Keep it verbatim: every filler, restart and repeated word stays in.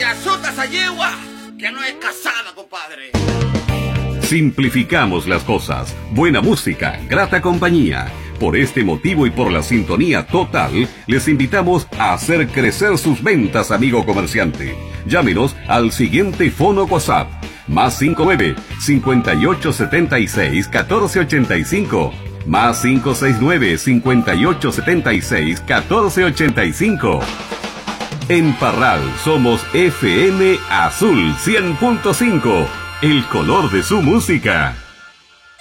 te azotas a yegua, que no es casada, compadre. Simplificamos las cosas. Buena música, grata compañía. Por este motivo y por la sintonía total, les invitamos a hacer crecer sus ventas, amigo comerciante. Llámenos al siguiente fono WhatsApp. Más cinco nueve, cincuenta y ocho setenta y seis, catorce ochenta y cinco. Más cinco seis nueve, cincuenta y ocho setenta y seis, catorce ochenta y cinco. En Parral somos F M Azul cien punto cinco. El color de su música.